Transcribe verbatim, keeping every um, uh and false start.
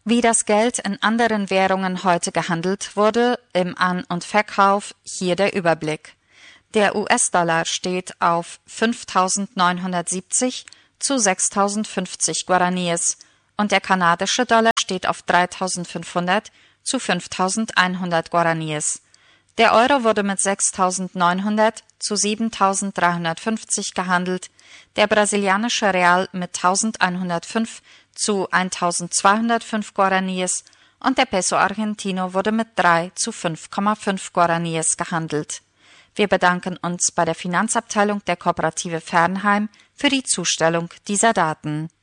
Wie das Geld in anderen Währungen heute gehandelt wurde, im An- und Verkauf, hier der Überblick. Der U S-Dollar steht auf fünftausendneunhundertsiebzig zu sechstausendfünfzig Guaraníes und der kanadische Dollar steht auf dreitausendfünfhundert zu fünftausendeinhundert Guaraníes. Der Euro wurde mit sechstausendneunhundert zu siebentausenddreihundertfünfzig gehandelt, der brasilianische Real mit eintausendeinhundertfünf zu eintausendzweihundertfünf Guaraníes und der Peso Argentino wurde mit drei zu fünf Komma fünf Guaraníes gehandelt. Wir bedanken uns bei der Finanzabteilung der Kooperative Fernheim für die Zustellung dieser Daten.